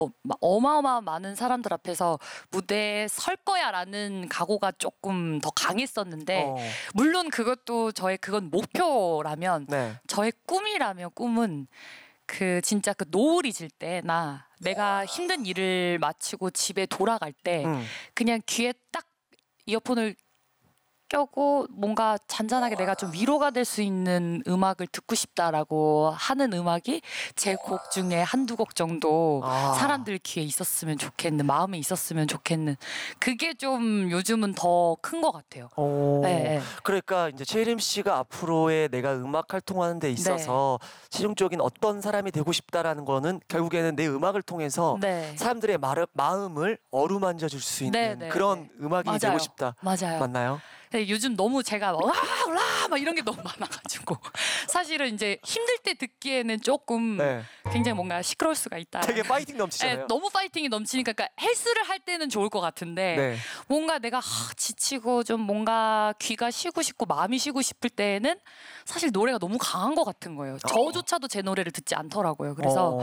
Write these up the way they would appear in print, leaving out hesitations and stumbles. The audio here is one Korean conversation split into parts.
어마어마한 많은 사람들 앞에서 무대에 설 거야라는 각오가 조금 더 강했었는데 물론 그것도 그건 목표라면 네. 저의 꿈은 그 진짜 그 노을이 질 때나 내가 힘든 일을 마치고 집에 돌아갈 때 그냥 귀에 딱 이어폰을 껴고 뭔가 잔잔하게 내가 좀 위로가 될 수 있는 음악을 듣고 싶다라고 하는 음악이 제 곡 중에 한두 곡 정도 사람들 귀에 있었으면 좋겠는, 마음에 있었으면 좋겠는, 그게 좀 요즘은 더 큰 것 같아요. 네. 그러니까 이제 최혜림 씨가 앞으로의 내가 음악 활동하는 데 있어서 최종적인 어떤 사람이 되고 싶다라는 거는 결국에는 내 음악을 통해서 사람들의 마음을 어루만져 줄 수 있는 그런 음악이 맞아요. 되고 싶다. 맞아요. 맞나요? 요즘 너무 제가 막 이런 게 너무 많아가지고 사실은 이제 힘들 때 듣기에는 조금 굉장히 뭔가 시끄러울 수가 있다. 되게 파이팅 넘치잖아요. 너무 파이팅이 넘치니까 그러니까 헬스를 할 때는 좋을 것 같은데 뭔가 내가 지치고 좀 뭔가 귀가 쉬고 싶고 마음이 쉬고 싶을 때에는 사실 노래가 너무 강한 것 같은 거예요. 저조차도 제 노래를 듣지 않더라고요. 그래서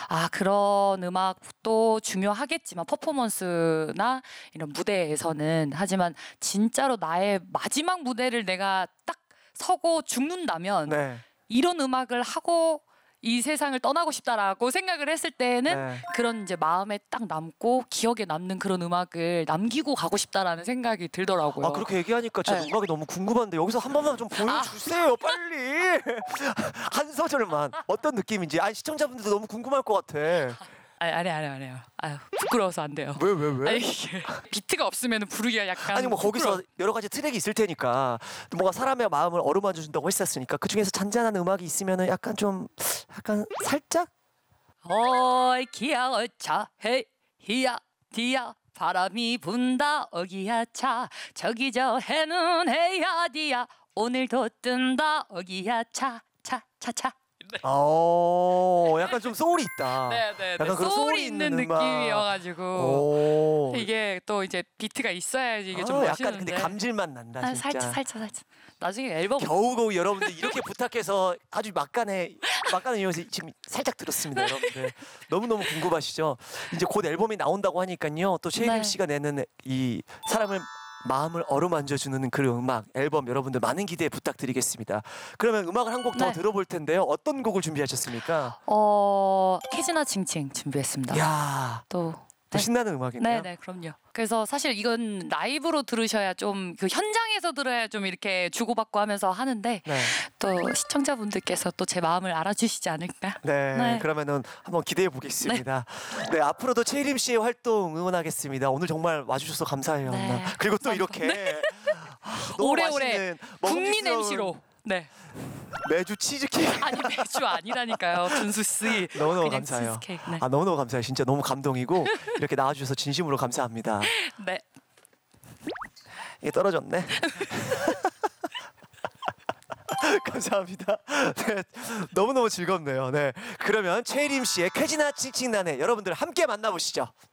그런 음악도 중요하겠지만 퍼포먼스나 이런 무대에서는, 하지만 진짜로 나의 마지막 무대를 내가 딱 서고 죽는다면 이런 음악을 하고 이 세상을 떠나고 싶다라고 생각을 했을 때는 그런 이제 마음에 딱 남고 기억에 남는 그런 음악을 남기고 가고 싶다라는 생각이 들더라고요. 그렇게 얘기하니까 제 음악이 너무 궁금한데 여기서 한 번만 좀 보여주세요. 빨리 한 소절만 어떤 느낌인지. 시청자분들도 너무 궁금할 것 같아. 아니에요. 부끄러워서 안 돼요. 왜? 이게 비트가 없으면 부르기가 약간 거기서 여러 가지 트랙이 있을 테니까 뭔가 사람의 마음을 어루만져 준다고 했었으니까 그 중에서 잔잔한 음악이 있으면은 약간 살짝 어이 기야 어차 헤이 히야 디야 바람이 분다 어기야 차 저기 저 해는 헤야 디야 오늘도 뜬다 어기야 차 약간 좀 소울이 있다. 약간 그런 소울이 있는 느낌이어가지고 이게 또 이제 비트가 있어야지 이게 좀 멋있는데. 약간 근데 감질맛 난다 진짜. 살짝. 나중에 앨범 겨우겨우 여러분들 이렇게 부탁해서 아주 막간에 이어서 지금 살짝 들었습니다. 여러분들 너무너무 궁금하시죠? 이제 곧 앨범이 나온다고 하니까요. 또 최혜림 씨가 내는 이 사람을 마음을 어루만져주는 그 음악 앨범 여러분들 많은 기대 부탁드리겠습니다. 그러면 음악을 한 곡 더 들어볼 텐데요. 어떤 곡을 준비하셨습니까? 캐지나 칭칭 준비했습니다. 야, 또 신나는 음악이네요. 네, 그럼요. 그래서 사실 이건 라이브로 들으셔야 좀 그 현장에서 들어야 좀 이렇게 주고받고 하면서 하는데 또 시청자분들께서 또 제 마음을 알아주시지 않을까? 그러면은 한번 기대해 보겠습니다. 앞으로도 최혜림 씨의 활동 응원하겠습니다. 오늘 정말 와주셔서 감사해요. 그리고 또 이렇게 오래오래 국민 MC로 매주 치즈케이크 매주 아니라니까요. 준수 씨 너무너무 감사해요. 너무너무 감사해요. 진짜 너무 감동이고 이렇게 나와주셔서 진심으로 감사합니다. 이게 떨어졌네. 감사합니다. 너무너무 즐겁네요. 그러면 최혜림 씨의 캐지나 칭칭나네 여러분들 함께 만나보시죠.